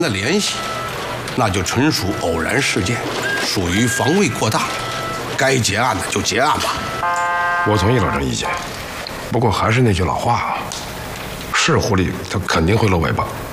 的联系，那就纯属偶然事件，属于防卫过大，该结案的就结案吧。 我同意老郑意见，不过还是那句老话啊，是狐狸它肯定会露尾巴。